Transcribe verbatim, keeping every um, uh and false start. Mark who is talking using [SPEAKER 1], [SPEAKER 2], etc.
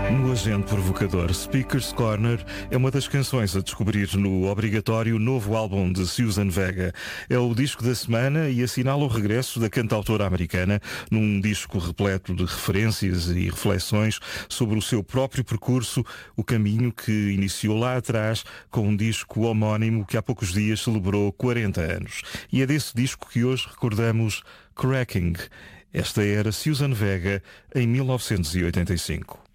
[SPEAKER 1] No Agente Provocador, Speaker's Corner é uma das canções a descobrir no obrigatório novo álbum de Suzanne Vega. É o disco da semana e assinala o regresso da cantautora americana num disco repleto de referências e reflexões sobre o seu próprio percurso, o caminho que iniciou lá atrás com um disco homónimo que há poucos dias celebrou quarenta anos. E é desse disco que hoje recordamos Cracking. Esta era Suzanne Vega em mil novecentos e oitenta e cinco.